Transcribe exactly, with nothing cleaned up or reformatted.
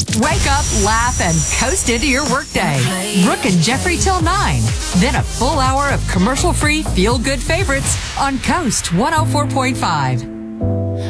Wake up, laugh, and coast into your workday. Brooke and Jeffrey till nine. Then a full hour of commercial-free feel-good favorites on Coast one oh four point five.